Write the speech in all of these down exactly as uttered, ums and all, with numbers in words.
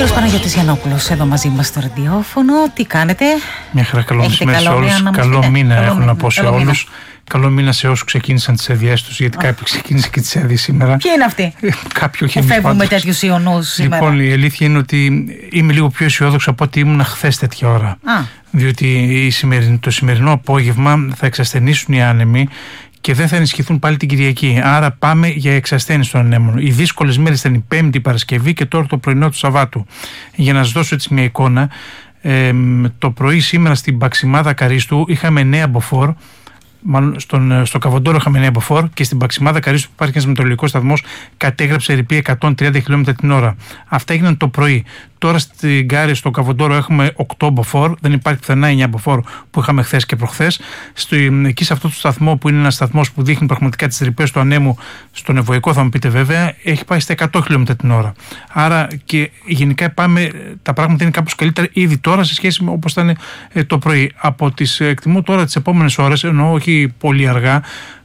Κύριος Παναγιώτης Γιαννόπουλος εδώ μαζί μας στο ραδιόφωνο. Τι κάνετε? Μια χαρά, καλό μεσημέρι σε όλους. Καλό μήνα έχω να πω σε όλους. Καλό μήνα σε όσους ξεκίνησαν τις έδειές τους, γιατί κάποιοι ξεκίνησαν και τις έδειες σήμερα. Ποιοι είναι αυτοί Κάποιοι όχι. Που φεύγουν με τέτοιους ιονούς σήμερα? Λοιπόν, η αλήθεια είναι ότι είμαι λίγο πιο αισιόδοξο από ό,τι ήμουν χθες τέτοια ώρα. Α. Διότι η σημερινή, το σημερινό απόγευμα θα εξασθενήσουν οι άνεμοι και δεν θα ενισχυθούν πάλι την Κυριακή. Άρα πάμε για εξασθένηση των ανέμων. Οι δύσκολες μέρες ήταν η Πέμπτη, η Παρασκευή και τώρα το πρωινό του Σαββάτου. Για να σας δώσω έτσι μια εικόνα, ε, το πρωί σήμερα στην Παξιμάδα Καρίστου είχαμε εννέα μποφόρ. Μάλλον στον, στο Καβοντόρο είχαμε εννέα μποφόρ και στην Παξιμάδα Καρίστου, που υπάρχει ένας μετεωρολογικός σταθμός, κατέγραψε ρηπή εκατόν τριάντα χιλιόμετρα την ώρα. Αυτά έγιναν το πρωί. Τώρα στην Κάρη, στο Καβοντόρο, έχουμε οκτώ μποφόρ. Δεν υπάρχει πουθενά εννέα μποφόρ που είχαμε χθες και προχθές. Στο, εκεί σε αυτό το σταθμό, που είναι ένας σταθμός που δείχνει πραγματικά τις ρηπές του ανέμου, στον Ευωικό θα μου πείτε βέβαια, έχει πάει στα εκατό χιλιόμετρα την ώρα. Άρα και γενικά πάμε, τα πράγματα είναι κάπως καλύτερα ήδη τώρα σε σχέση με όπως ήταν ε, το πρωί. Από τις εκτιμώ τώρα τις επόμενες ώρες, εννοώ όχι πολύ αργά,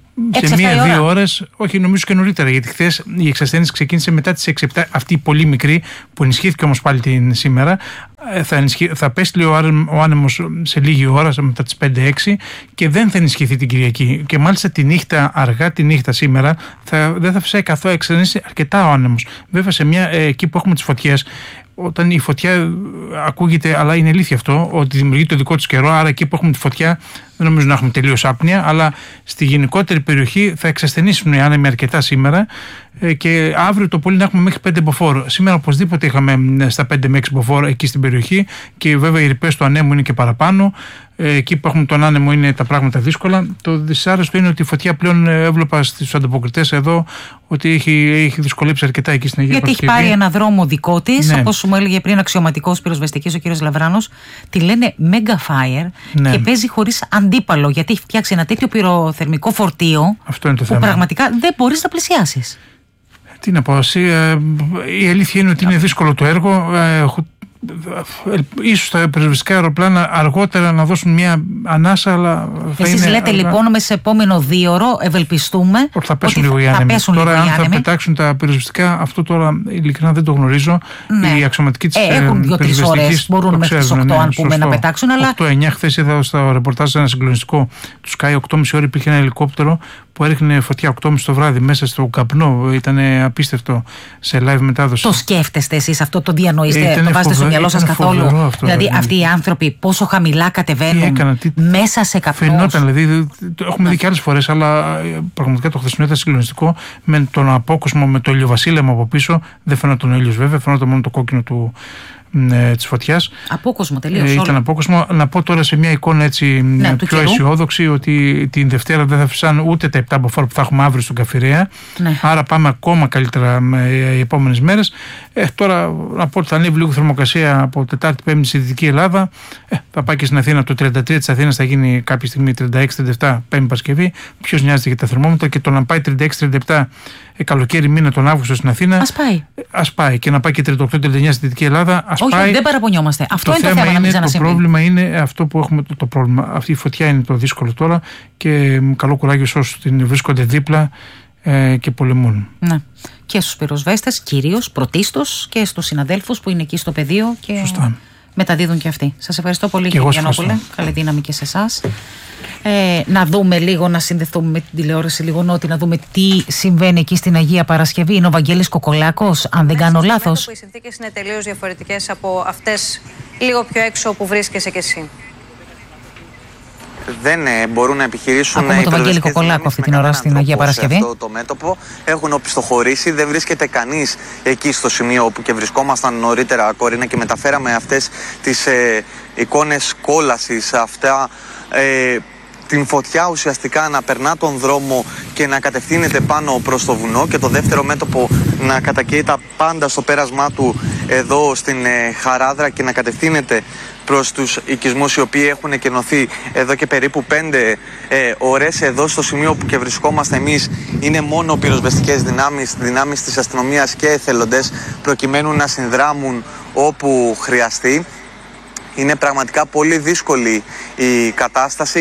σε μία-δύο ώρες, όχι νομίζω και νωρίτερα, γιατί χθες η εξασθένηση ξεκίνησε μετά τις έξι επτά, αυτή η πολύ μικρή που ενισχύθηκε όμως πάλι την σήμερα. Θα, ενισχύ, θα πέσει λίγο ο άνεμος σε λίγη ώρα, μετά τις πέντε έξι, και δεν θα ενισχυθεί την Κυριακή. Και μάλιστα τη νύχτα, αργά τη νύχτα σήμερα, θα, δεν θα φυσάει καθόλου, εξασθενήσει αρκετά ο άνεμος. Βέβαια, σε μια, ε, εκεί που έχουμε τις φωτιές, όταν η φωτιά ακούγεται, αλλά είναι αλήθεια αυτό, ότι δημιουργεί το δικό της καιρό, άρα εκεί που έχουμε τη φωτιά δεν νομίζω να έχουμε τελείως άπνοια, αλλά στη γενικότερη περιοχή θα εξασθενήσουν οι άνεμοι αρκετά σήμερα και αύριο το πολύ να έχουμε μέχρι πέντε μποφόρ. Σήμερα οπωσδήποτε είχαμε στα πέντε με έξι μποφόρ εκεί στην περιοχή και βέβαια οι ρηπές του ανέμου είναι και παραπάνω. Εκεί που έχουμε τον άνεμο είναι τα πράγματα δύσκολα. Το δυσάρεστο είναι ότι η φωτιά πλέον έβλεπα στους ανταποκριτές εδώ ότι έχει, έχει δυσκολέψει αρκετά εκεί στην Αγία Γιατί Παρασκευή. έχει πάρει ένα δρόμο δικό της, ναι. Όπως μου έλεγε πριν αξιωματικός πυροσβεστικής ο κ. Λαβράνος, τη λένε Mega Fire, ναι. Και παίζει χωρίς αντίπαλο, γιατί έχει φτιάξει ένα τέτοιο πυροθερμικό φορτίο. Αυτό είναι το θέμα. Που πραγματικά δεν μπορείς να πλησιάσεις. Τι να πω, εσύ, ε, η αλήθεια είναι ότι είναι δύσκολο το έργο. Ε, ίσως τα πυροσβεστικά αεροπλάνα αργότερα να δώσουν μια ανάσα, αλλά θα Εσείς είναι, λέτε αλλά... λοιπόν μέσα σε επόμενο δίωρο ευελπιστούμε ότι θα πέσουν λίγο οι άνεμοι. Τώρα αν θα πετάξουν τα πυροσβεστικά, αυτό τώρα ειλικρινά δεν το γνωρίζω. Ναι. Οι αξιωματικοί της ε, έχουν δύο-τρεις ώρες, μπορούν μέχρι τις οκτώ, ναι, αν πούμε, να πετάξουν, αλλά... οκτώ εννιά χθες είδα στο ρεπορτάζ ένα συγκλονιστικό του Sky, οκτώ και μισή ώρα υπήρχε ένα ελικόπτερο που έριχνε φωτιά οκτώ και μισή το βράδυ μέσα στο καπνό. Ήταν απίστευτο σε live μετάδοση. Το σκέφτεστε εσείς αυτό, το διανοείστε, το βάζετε στο μυαλό σας καθόλου? Αυτό, δηλαδή δηλαδή αυτοί οι άνθρωποι πόσο χαμηλά κατεβαίνουν έκανα, τι, μέσα σε καπνούς. Φαινόταν, δηλαδή το έχουμε ναι. δει και άλλες φορές, αλλά πραγματικά το χθεσινό ήταν συγκλονιστικό, με τον απόκοσμο, με το ηλιοβασίλεμα από πίσω. Δεν φαινόταν ο ήλιος βέβαια, φαινόταν μόνο το κόκκινο του Ε, της φωτιάς. Απόκοσμο τελείως. Ε, ήταν απόκοσμο. Να πω τώρα σε μια εικόνα έτσι ναι, πιο αισιόδοξη ότι την Δευτέρα δεν θα φυσάνε ούτε τα επτά μποφόρ που θα έχουμε αύριο στον Καφιρέα. Ναι. Άρα πάμε ακόμα καλύτερα με οι επόμενες μέρες. Ε, τώρα να πω ότι θα ανέβει λίγο θερμοκρασία από Τετάρτη Πέμπτη στη Δυτική Ελλάδα. Ε, θα πάει και στην Αθήνα. Το τριάντα τρία της Αθήνας θα γίνει κάποια στιγμή τριάντα έξι τριάντα επτά Πέμπτη Παρασκευή. Ποιος νοιάζεται για τα θερμόμετρα, και το να πάει τριάντα έξι τριάντα επτά ε, καλοκαίρι μήνα τον Αύγουστο στην Αθήνα. Ας πάει. Ας πάει. Και να πάει και τριάντα οκτώ τριάντα εννιά στη Δυτική Ελλάδα. Ας Όχι, πάει. Δεν παραπονιόμαστε. Αυτό το είναι το θέμα, είναι, να μην το πρόβλημα είναι αυτό που έχουμε το, το πρόβλημα. Αυτή η φωτιά είναι το δύσκολο τώρα και καλό κουράγιο σε όσους την βρίσκονται δίπλα ε, και πολεμούν. Ναι. Και στους πυροσβέστες κυρίως, πρωτίστως, και στους συναδέλφους που είναι εκεί στο πεδίο και Σωστά. μεταδίδουν και αυτοί. Σας ευχαριστώ πολύ, κύριε Γιαννόπουλε. Καλή δύναμη και σε εσάς. Ε, να δούμε λίγο, να συνδεθούμε με την τηλεόραση λίγο νότι, να δούμε τι συμβαίνει εκεί στην Αγία Παρασκευή. Είναι ο Βαγγέλης Κοκολάκος, αν δεν κάνω λάθος. Οι συνθήκες είναι τελείως διαφορετικές από αυτές λίγο πιο έξω που βρίσκεσαι κι εσύ. Δεν ε, μπορούν να επιχειρήσουν. Ακούμε τον Βαγγέλη Κοκολάκο αυτή την ώρα στην Αγία Παρασκευή. Αυτό το μέτωπο έχουν οπισθοχωρήσει, δεν βρίσκεται κανείς εκεί στο σημείο όπου και βρισκόμασταν νωρίτερα, Κορίνα, και μεταφέραμε αυτές τις ε, εικόνες κόλασης, αυτά. Ε, την φωτιά ουσιαστικά να περνά τον δρόμο και να κατευθύνεται πάνω προς το βουνό, και το δεύτερο μέτωπο να κατακαίει τα πάντα στο πέρασμά του εδώ στην ε, Χαράδρα και να κατευθύνεται προς τους οικισμούς οι οποίοι έχουν εκενωθεί εδώ και περίπου πέντε ε, ώρες. Εδώ στο σημείο που και βρισκόμαστε εμείς είναι μόνο πυροσβεστικές δυνάμεις, δυνάμεις της αστυνομίας και εθελοντές, προκειμένου να συνδράμουν όπου χρειαστεί. Είναι πραγματικά πολύ δύσκολη η κατάσταση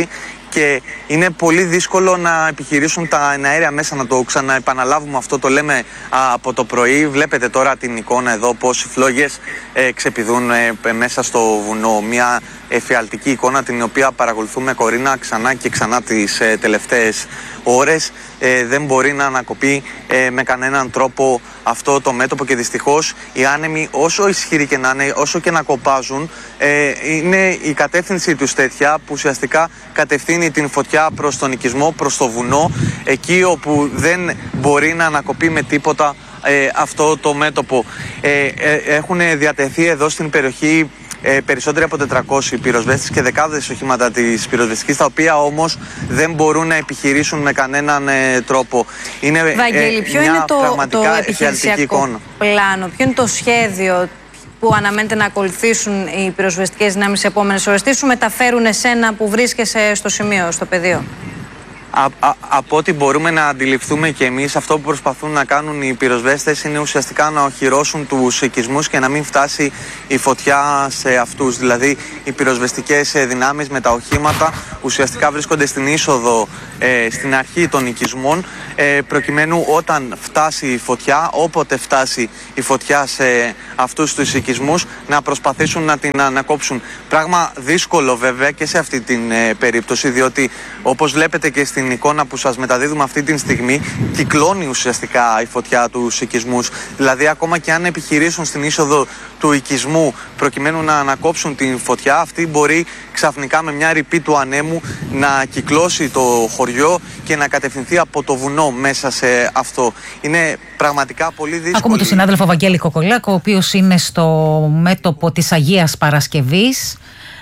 και είναι πολύ δύσκολο να επιχειρήσουν τα εναέρια μέσα. Να το ξαναεπαναλάβουμε αυτό, το λέμε α, από το πρωί. Βλέπετε τώρα την εικόνα εδώ πως οι φλόγες ε, ξεπηδούν ε, μέσα στο βουνό. Μια εφιαλτική εικόνα την οποία παρακολουθούμε, Κορίνα, ξανά και ξανά τις ε, τελευταίες ώρες. Ε, δεν μπορεί να ανακοπεί ε, με κανέναν τρόπο αυτό το μέτωπο και δυστυχώς οι άνεμοι, όσο ισχυροί και να είναι, όσο και να κοπάζουν, ε, είναι η κατεύθυνση τους τέτοια που ουσιαστικά κατευθύνει την φωτιά προς τον οικισμό, προς το βουνό, εκεί όπου δεν μπορεί να ανακοπεί με τίποτα ε, αυτό το μέτωπο. Ε, ε, έχουν διατεθεί εδώ στην περιοχή Ε, περισσότεροι από τετρακόσιοι πυροσβέστες και δεκάδες οχήματα της πυροσβεστικής, τα οποία όμως δεν μπορούν να επιχειρήσουν με κανέναν ε, τρόπο. Είναι Βαγγέλη, ε, ποιο μια είναι το, πραγματικά το επιχειρησιακό εικόνα. πλάνο, ποιο είναι το σχέδιο που αναμένεται να ακολουθήσουν οι πυροσβεστικές δυνάμεις σε επόμενες ώρες? Τι σου μεταφέρουν εσένα που βρίσκεσαι στο σημείο, στο πεδίο? Α, α, από ό,τι μπορούμε να αντιληφθούμε και εμείς, αυτό που προσπαθούν να κάνουν οι πυροσβέστες είναι ουσιαστικά να οχυρώσουν τους οικισμούς και να μην φτάσει η φωτιά σε αυτούς. Δηλαδή οι πυροσβεστικές δυνάμεις με τα οχήματα ουσιαστικά βρίσκονται στην είσοδο, ε, στην αρχή των οικισμών, ε, προκειμένου όταν φτάσει η φωτιά, όποτε φτάσει η φωτιά σε αυτούς τους οικισμούς, να προσπαθήσουν να την ανακόψουν. Πράγμα δύσκολο βέβαια και σε αυτή την ε, περίπτωση, διότι όπως βλέπετε και στην εικόνα που σας μεταδίδουμε αυτή τη στιγμή, κυκλώνει ουσιαστικά η φωτιά τους οικισμούς. Δηλαδή ακόμα και αν επιχειρήσουν στην είσοδο του οικισμού προκειμένου να ανακόψουν την φωτιά, αυτή μπορεί ξαφνικά με μια ρηπή του ανέμου να κυκλώσει το χωριό και να κατευθυνθεί από το βουνό μέσα σε αυτό. Είναι πραγματικά πολύ δύσκολο. Ακούμε τον συνάδελφο Βαγγέλη Κοκολάκο, ο οποίος είναι στο μέτωπο της Αγίας Παρασκευής.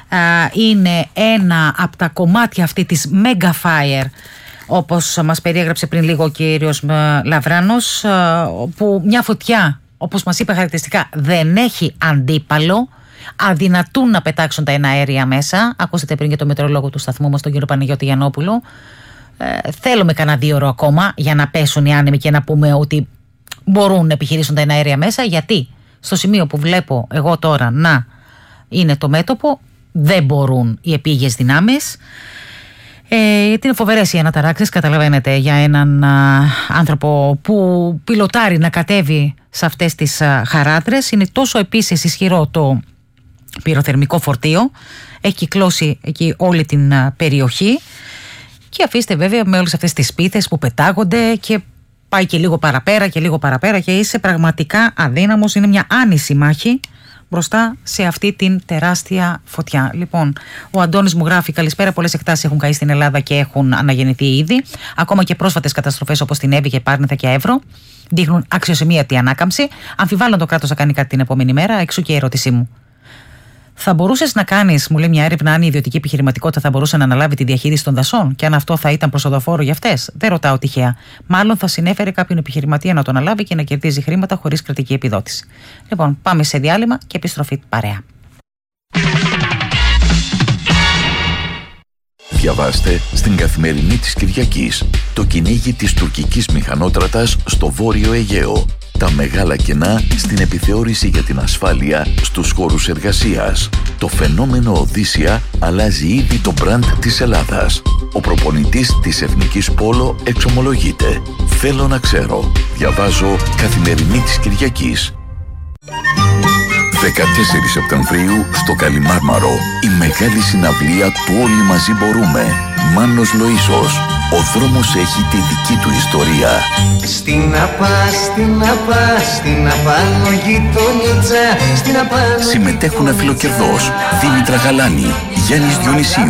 Είναι ένα από τα κομμάτια αυτή της Mega Fire, όπως μας περιέγραψε πριν λίγο ο κύριος Λαβράνος, που μια φωτιά, όπως μας είπε χαρακτηριστικά, δεν έχει αντίπαλο, αδυνατούν να πετάξουν τα εναέρια μέσα. Ακούσατε πριν και το μετεωρολόγο του σταθμού μας, τον κύριο Παναγιώτη Γιαννόπουλο. Ε, θέλουμε κανένα δύο ώρο ακόμα για να πέσουν οι άνεμοι και να πούμε ότι μπορούν να επιχειρήσουν τα εναέρια μέσα, γιατί στο σημείο που βλέπω εγώ τώρα να είναι το μέτωπο, δεν μπορούν οι επίγειες δυνάμεις. Ε, γιατί είναι φοβερές οι αναταράξεις, καταλαβαίνετε, για έναν α, άνθρωπο που πιλοτάρει να κατέβει σε αυτές τις α, χαράδρες. Είναι τόσο επίσης ισχυρό το πυροθερμικό φορτίο, έχει κυκλώσει εκεί όλη την α, περιοχή, και αφήστε βέβαια με όλες αυτές τις σπίθες που πετάγονται και πάει και λίγο παραπέρα και λίγο παραπέρα και είσαι πραγματικά αδύναμος. Είναι μια άνηση μάχη μπροστά σε αυτή την τεράστια φωτιά. Λοιπόν, ο Αντώνης μου γράφει: καλησπέρα. Πολλές εκτάσεις έχουν καεί στην Ελλάδα και έχουν αναγεννηθεί ήδη. Ακόμα και πρόσφατες καταστροφές όπως την Εύη και Πάρνηθα και Εύρο δείχνουν αξιοσημείωτη ανάκαμψη. Αμφιβάλλον το κράτος θα κάνει κάτι την επόμενη μέρα. Εξού και η ερώτησή μου. Θα μπορούσες να κάνεις, μου λέει μια έρευνα, αν η ιδιωτική επιχειρηματικότητα θα μπορούσε να αναλάβει τη διαχείριση των δασών και αν αυτό θα ήταν προσοδοφόρο για αυτές? Δεν ρωτάω τυχαία. Μάλλον θα συνέφερε κάποιον επιχειρηματία να το αναλάβει και να κερδίζει χρήματα χωρίς κρατική επιδότηση. Λοιπόν, πάμε σε διάλειμμα και επιστροφή παρέα. Διαβάστε στην Καθημερινή της Κυριακής το κυνήγι της τουρκικής μηχανότρατας στο Βόρειο Αιγαίο. Τα μεγάλα κενά στην επιθεώρηση για την ασφάλεια στους χώρους εργασίας. Το φαινόμενο Οδύσσια αλλάζει ήδη το μπραντ της Ελλάδας. Ο προπονητής της Εθνικής Πόλο εξομολογείται. Θέλω να ξέρω. Διαβάζω Καθημερινή της Κυριακής. δεκατέσσερις Σεπτεμβρίου στο Καλιμάρμαρο. Η μεγάλη συναυλία του Όλοι Μαζί Μπορούμε. Μάνος Λοΐσος. Ο δρόμος έχει τη δική του ιστορία. Στην Απά, στην Απά, στην Απάνω γειτονίτσα, στην Απάνω. Συμμετέχουν Αφιλοκερδός, Δήμητρα Γαλάνη, Γιάννης Διονυσίου,